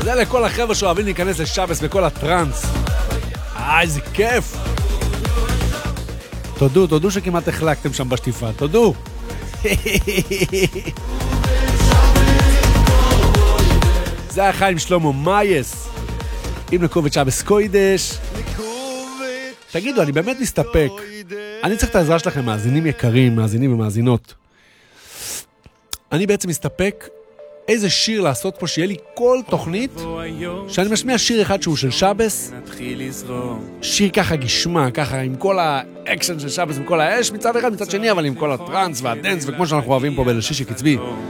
זה לכל החבר'ה שאוהבים להיכנס לשבס וכל הטרנס. איזה כיף. תודו שכמעט החלקתם שם בשטיפה, תודו. זה היה חיים שלמה מייס. עם לקובץ שבס קוידש. תגידו, אני באמת מסתפק. אני צריך את העזרה שלכם, מאזינים יקרים, מאזינים ומאזינות. אני בעצם מסתפק איזה שיר לעשות פה שיהיה לי כל תוכנית שאני משמיע שיר אחד שהוא של שבס, שיר ככה גשמה, ככה עם כל האקשן של שבס, עם כל האש מצד אחד, מצד שני, אבל עם כל הטרנס והדנס וכמו שאנחנו אוהבים פה בלשישי קצבי.